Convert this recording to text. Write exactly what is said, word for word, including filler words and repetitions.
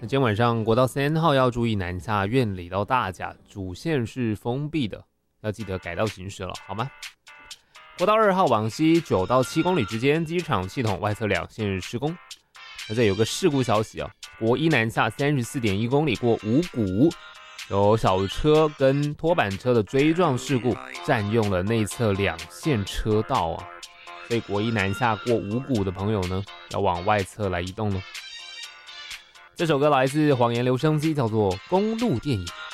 那今天晚上国道三号要注意南下苑里到大甲主线是封闭的，要记得改道行驶了，好吗？国道二号往西九到七公里之间，机场系统外侧两线施工。那这有个事故消息啊，国一南下 三十四点一公里过五股，有小车跟拖板车的追撞事故，占用了内侧两线车道啊，所以国一南下过五股的朋友呢，要往外侧来移动了。这首歌来自谎言留声机，叫做《公路电影》。